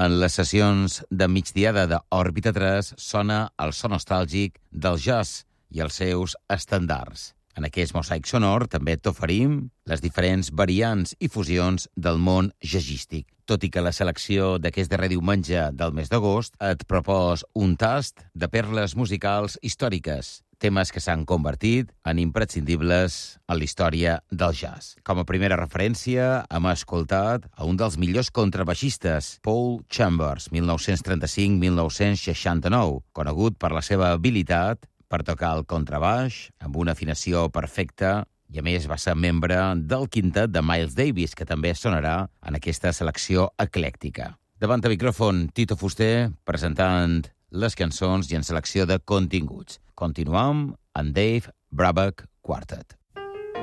En les sessions de migdiada d'Òrbita 3 sona el so nostàlgic del jazz i els seus estandards. En aquest mosaic sonor també t'oferim les diferents variants i fusions del món jazzístic. Tot i que la selecció d'aquest darrer diumenge del mes d'agost et propos un tast de perles musicals històriques, temes que s'han convertit en imprescindibles en la història del jazz. Com a primera referència, hem escoltat a un dels millors contrabaixistes, Paul Chambers, 1935-1969, conegut per la seva habilitat per tocar el contrabaix amb una afinació perfecta i, a més, va ser membre del quintet de Miles Davis, que també sonarà en aquesta selecció eclèctica. Davant el micròfon, Tito Fuster, presentant les cançons i en selecció de continguts. Continuem amb Dave Brubeck Quartet.